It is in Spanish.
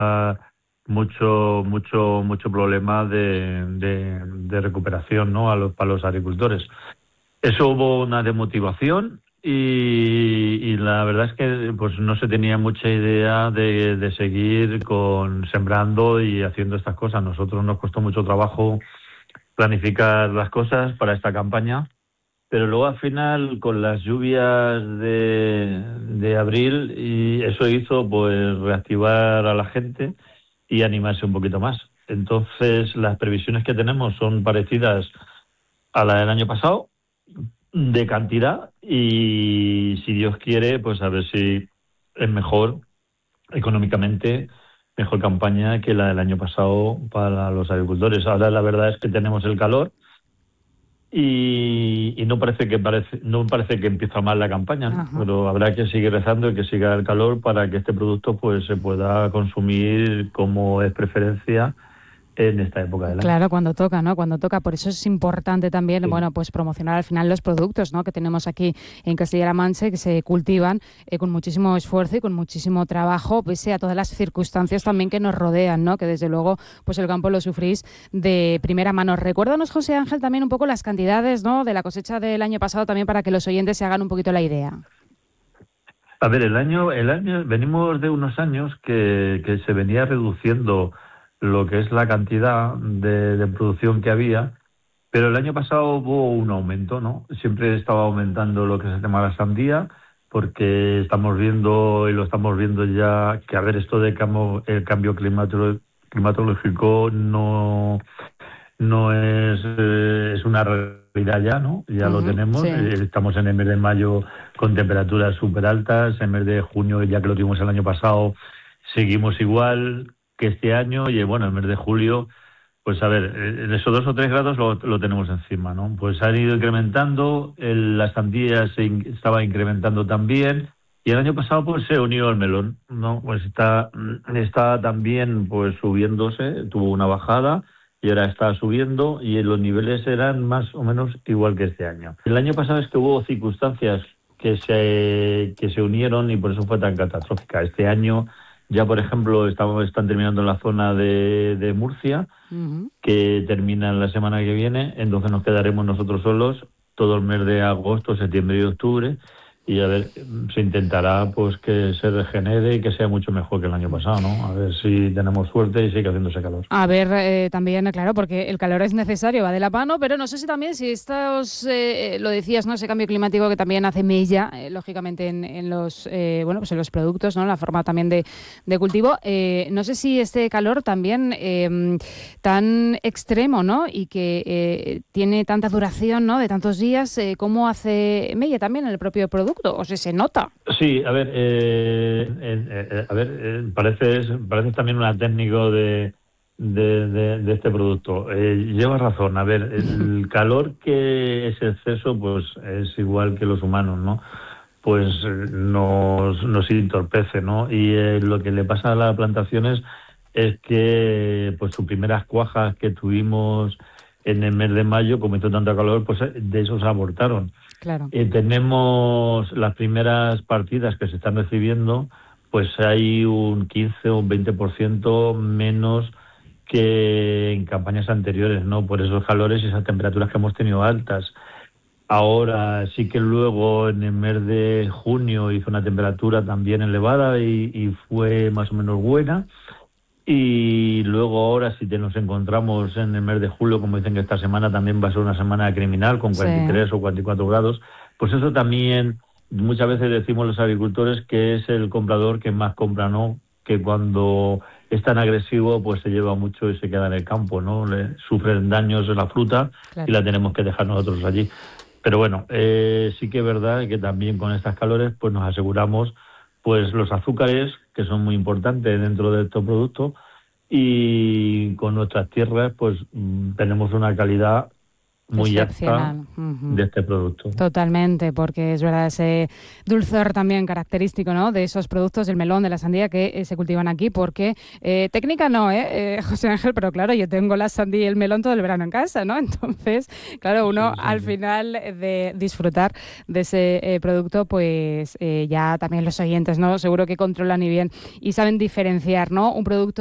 mucho problema de recuperación, ¿no? Para los agricultores. Eso hubo una demotivación y la verdad es que pues no se tenía mucha idea de seguir sembrando y haciendo estas cosas. Nosotros nos costó mucho trabajo planificar las cosas para esta campaña, pero luego al final con las lluvias de abril y eso hizo pues reactivar a la gente y animarse un poquito más. Entonces las previsiones que tenemos son parecidas a la del año pasado de cantidad y si Dios quiere pues a ver si es mejor económicamente, mejor campaña que la del año pasado para los agricultores. Ahora la verdad es que tenemos el calor y no parece que empieza mal la campaña, ¿no? Ajá. Pero habrá que seguir rezando y que siga el calor para que este producto pues se pueda consumir como es preferencia en esta época del año. Claro, cuando toca, ¿no? Cuando toca. Por eso es importante también, Sí. bueno, pues promocionar al final los productos, ¿no? Que tenemos aquí en Castilla-La Mancha, que se cultivan con muchísimo esfuerzo y con muchísimo trabajo, pese a todas las circunstancias también que nos rodean, ¿no? Que desde luego, pues el campo lo sufrís de primera mano. Recuérdanos, José Ángel, también un poco las cantidades, ¿no? De la cosecha del año pasado, también para que los oyentes se hagan un poquito la idea. A ver, venimos de unos años que se venía reduciendo lo que es la cantidad de producción que había, pero el año pasado hubo un aumento, ¿no? Siempre estaba aumentando lo que es el tema de la sandía, porque estamos viendo, y lo estamos viendo ya, que a ver, esto de el cambio climatológico no es una realidad ya, ¿no? Ya lo tenemos. Sí. Estamos en el mes de mayo con temperaturas súper altas. En el mes de junio, ya que lo tuvimos el año pasado, seguimos igual que este año. Y bueno, en el mes de julio, pues a ver, en esos 2 o 3 grados lo tenemos encima, ¿no? Pues han ido incrementando, la sandía estaba incrementando también. Y el año pasado pues se unió el melón, ¿no? Pues está también pues subiéndose, tuvo una bajada y ahora está subiendo y los niveles eran más o menos igual que este año. El año pasado es que hubo circunstancias que se unieron y por eso fue tan catastrófica. Este año ya, por ejemplo, están terminando en la zona de Murcia, que termina la semana que viene, entonces nos quedaremos nosotros solos todo el mes de agosto, septiembre y octubre, y a ver, se intentará pues que se regenere y que sea mucho mejor que el año pasado, ¿no? A ver si tenemos suerte y sigue haciéndose calor. A ver, también, claro, porque el calor es necesario, va de la mano, pero no sé si también, si estos, lo decías, ¿no? Ese cambio climático que también hace mella, lógicamente, en los, bueno, pues en los productos, ¿no? La forma también de cultivo. No sé si este calor también tan extremo, ¿no? Y que tiene tanta duración, ¿no? De tantos días, ¿cómo hace mella también en el propio producto? ¿O se nota? Sí, a ver, pareces también una técnico de este producto. Llevas razón, a ver, el calor que es exceso, pues es igual que los humanos, ¿no? Pues nos entorpece, ¿no? Y lo que le pasa a las plantaciones es que pues sus primeras cuajas que tuvimos en el mes de mayo, como hizo tanto calor, pues de esos abortaron. Claro. Tenemos las primeras partidas que se están recibiendo, pues hay un 15 o un 20% menos que en campañas anteriores, ¿no? Por esos calores y esas temperaturas que hemos tenido altas. Ahora sí que luego en el mes de junio hizo una temperatura también elevada y fue más o menos buena. Y luego ahora si nos encontramos en el mes de julio, como dicen que esta semana también va a ser una semana criminal con Sí. 43 o 44 grados, pues eso también muchas veces decimos los agricultores que es el comprador que más compra, ¿no? Que cuando es tan agresivo pues se lleva mucho y se queda en el campo, ¿no? Sufren daños en la fruta Claro. y la tenemos que dejar nosotros allí. Pero bueno, sí que es verdad que también con estas calores pues nos aseguramos pues los azúcares, que son muy importantes dentro de estos productos, y con nuestras tierras pues tenemos una calidad muy apta excepcional. de este producto. Totalmente, porque es verdad ese dulzor también característico, ¿no?, de esos productos del melón, de la sandía que se cultivan aquí, porque técnica no, José Ángel, pero claro, yo tengo la sandía y el melón todo el verano en casa, ¿no? Entonces, claro, uno al final de disfrutar de ese producto, pues ya también los oyentes, ¿no?, seguro que controlan y bien y saben diferenciar, ¿no?, un producto